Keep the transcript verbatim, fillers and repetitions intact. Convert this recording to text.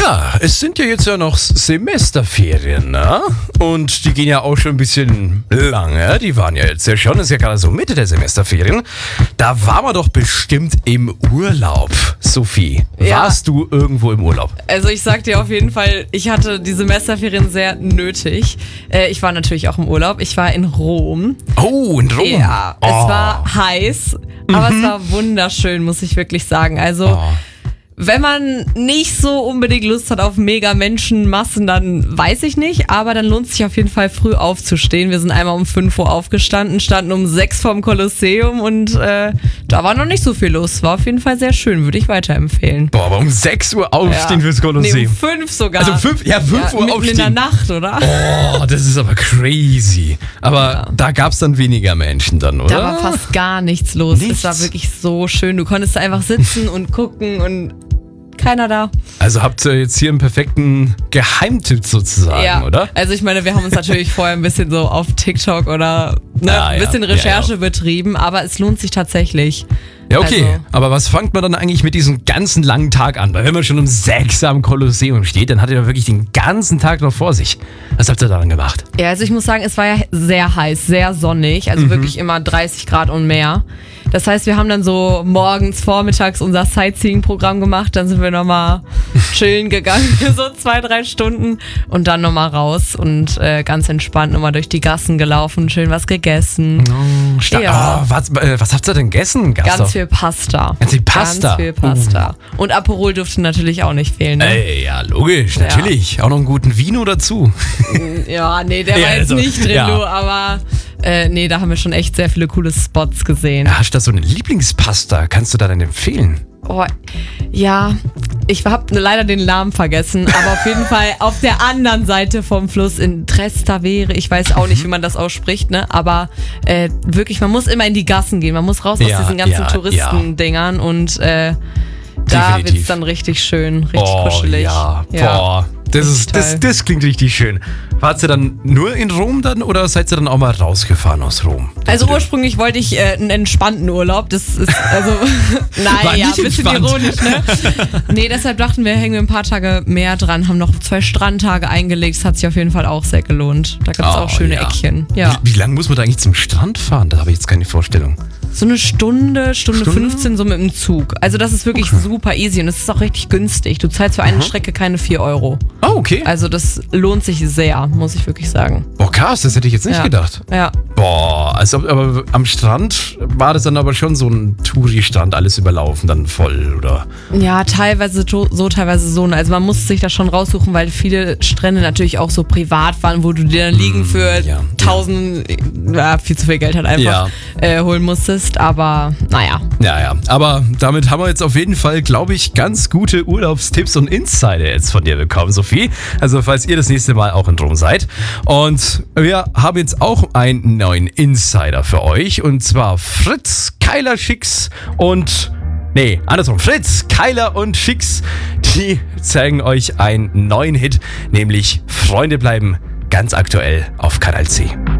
Ja, es sind ja jetzt ja noch Semesterferien, ne? Und die gehen ja auch schon ein bisschen lange. Die waren ja jetzt ja schon, das ist ja gerade so Mitte der Semesterferien. Da waren wir doch bestimmt im Urlaub. Sophie, Ja. warst du irgendwo im Urlaub? Also ich sag dir auf jeden Fall, ich hatte die Semesterferien sehr nötig. Äh, ich war natürlich auch im Urlaub. Ich war in Rom. Oh, in Rom. Ja, oh. es war heiß, aber es war wunderschön, muss ich wirklich sagen. Also Oh. wenn man nicht so unbedingt Lust hat auf mega Menschenmassen, dann weiß ich nicht, aber dann lohnt es sich auf jeden Fall früh aufzustehen. Wir sind einmal um fünf Uhr aufgestanden, standen um sechs vorm Kolosseum und äh, da war noch nicht so viel los. War auf jeden Fall sehr schön, würde ich weiterempfehlen. Boah, aber um sechs Uhr aufstehen fürs Nee, Kolosseum. um fünf sogar. Also fünf, ja, fünf Uhr mitten aufstehen. in der Nacht, oder? Oh, das ist aber crazy. Aber Ja. da gab es dann weniger Menschen dann, oder? Da war fast gar nichts los. Nichts? Es war wirklich so schön. Du konntest da einfach sitzen und gucken und keiner da. Also habt ihr jetzt hier einen perfekten Geheimtipp sozusagen, Ja, oder? also ich meine, wir haben uns natürlich vorher ein bisschen so auf TikTok oder ne, Ah, ein ja. bisschen Ja, Recherche ja. betrieben, aber es lohnt sich tatsächlich. Ja, okay. Also, Aber was fängt man dann eigentlich mit diesem ganzen langen Tag an? Weil wenn man schon um sechs am Kolosseum steht, dann hat ihr ja wirklich den ganzen Tag noch vor sich. Was habt ihr da dann gemacht? ja, also ich muss sagen, es war ja sehr heiß, sehr sonnig, also wirklich immer dreißig Grad und mehr. Das heißt, wir haben dann so morgens, vormittags unser Sightseeing-Programm gemacht, dann sind wir nochmal chillen gegangen, so zwei, drei Stunden und dann nochmal raus und äh, ganz entspannt nochmal durch die Gassen gelaufen, schön was gegessen. Sta- Ja. Oh, was, äh, was habt ihr denn gegessen? Gab's Ganz doch- viel Pasta. Ganz viel Pasta? Ganz viel Pasta. Und Aperol dürfte natürlich auch nicht fehlen. Ne? Ey, ja, logisch, natürlich. Auch noch einen guten Vino dazu. Ja, nee, der Ja, war jetzt also, nicht drin, ja. du, aber äh, nee, da haben wir schon echt sehr viele coole Spots gesehen. Hast du da so eine Lieblingspasta? Kannst du da dann empfehlen? Oh, ja, ich habe leider den Namen vergessen, aber auf jeden Fall auf der anderen Seite vom Fluss in Trastevere, ich weiß auch nicht, wie man das ausspricht, ne? Aber äh, wirklich, man muss immer in die Gassen gehen, man muss raus Ja, aus diesen ganzen ja, Touristendingern und äh, da Definitiv. wird's dann richtig schön, richtig oh, kuschelig. Ja, boah. Das, Richtig ist, das, toll. das klingt richtig schön. Wart ihr dann nur in Rom dann oder seid ihr dann auch mal rausgefahren aus Rom? Also ursprünglich wollte ich äh, einen entspannten Urlaub. Das ist also War nein, ja, nicht ein bisschen entspannt. ironisch, ne? Nee, deshalb dachten wir, hängen wir ein paar Tage mehr dran, haben noch zwei Strandtage eingelegt. Das hat sich auf jeden Fall auch sehr gelohnt. Da gibt es Oh, auch schöne ja. Eckchen. Ja. Wie, wie lange muss man da eigentlich zum Strand fahren? Da habe ich jetzt keine Vorstellung. So eine Stunde, Stunde, Stunde? fünfzehn so mit dem Zug. Also das ist wirklich super easy und es ist auch richtig günstig. Du zahlst für eine Strecke keine vier Euro. Oh, okay. Also das lohnt sich sehr, muss ich wirklich sagen. Boah, krass, das hätte ich jetzt nicht Ja. gedacht. Ja. Boah, also aber am Strand war das dann aber schon so ein Touri-Strand, alles überlaufen, dann voll, oder? Ja, teilweise to- so, teilweise so. Also man muss sich das schon raussuchen, weil viele Strände natürlich auch so privat waren, wo du dir dann liegen für ja, tausend, ja, viel zu viel Geld halt einfach äh, holen musstest. Aber naja. Ja, ja. Aber damit haben wir jetzt auf jeden Fall, glaube ich, ganz gute Urlaubstipps und Insider jetzt von dir bekommen, Sophie. Also falls ihr das nächste Mal auch in Rom seid. Und wir haben jetzt auch einen neuen Insider für euch. Und zwar Fritz, Keiler, Schicks und... Nee, andersrum. Fritz, Keiler und Schicks, die zeigen euch einen neuen Hit, nämlich Freunde bleiben, ganz aktuell auf Kanal C.